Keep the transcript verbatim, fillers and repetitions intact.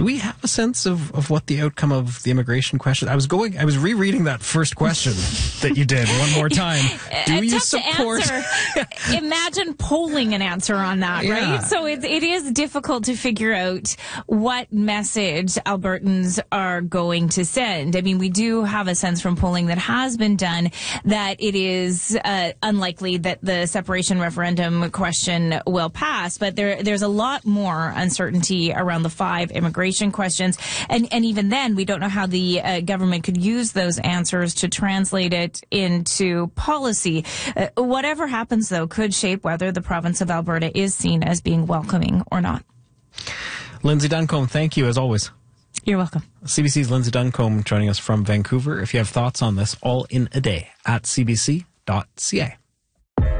Do we have a sense of, of what the outcome of the immigration question? I was going, I was rereading that first question that you did one more time. Do it's you tough support? To answer. Imagine polling an answer on that, Yeah. right? So it, it is difficult to figure out what message Albertans are going to send. I mean, we do have a sense from polling that has been done that it is uh, unlikely that the separation referendum question will pass, but there there's a lot more uncertainty around the five immigration questions. And, and even then, we don't know how the uh, government could use those answers to translate it into policy. Uh, whatever happens, though, could shape whether the province of Alberta is seen as being welcoming or not. Lindsay Duncombe, thank you as always. You're welcome. C B C's Lindsay Duncombe joining us from Vancouver. If you have thoughts on this, all in a day at c b c dot c a.